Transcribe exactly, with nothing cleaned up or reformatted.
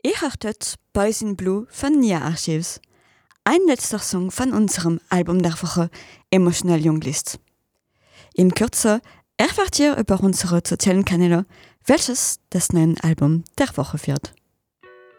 Ihr hörtet Boys in Blue von Nia Archives. Ein letzter Song von unserem Album der Woche Emotional Junglist. In Kürze erfahrt ihr über unsere sozialen Kanäle, welches das neue Album der Woche wird.